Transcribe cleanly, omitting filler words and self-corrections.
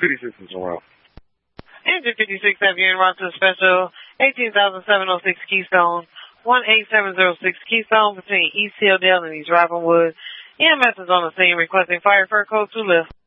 City Systems around. Engine 56 have you en route to the special 18,706 Keystone, 18706 Keystone between East Hilldale and East Robinwood. EMS is on the scene requesting fire for code 2 lift.